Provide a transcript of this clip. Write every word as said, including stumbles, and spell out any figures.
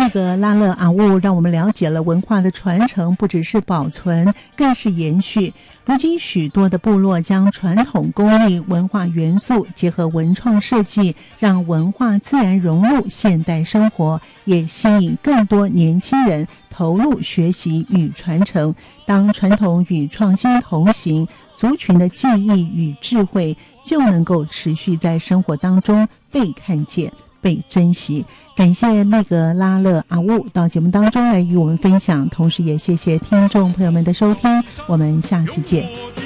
那个拉勒阿乌让我们了解了文化的传承不只是保存，更是延续。如今许多的部落将传统工艺文化元素结合文创设计，让文化自然融入现代生活，也吸引更多年轻人投入学习与传承。当传统与创新同行，族群的记忆与智慧就能够持续在生活当中被看见、被珍惜。感谢那个拉勒阿乌到节目当中来与我们分享，同时也谢谢听众朋友们的收听，我们下次见。